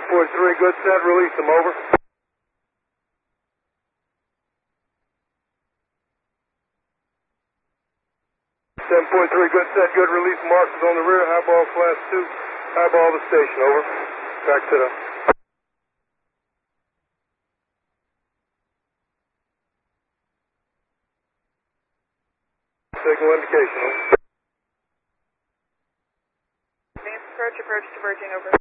10.3, good set, release them, over. 10.3, good set, good release, markers on the rear, high ball flash 2, high ball the station, over. Back to the... Signal indication, over. Approach, diverging, over.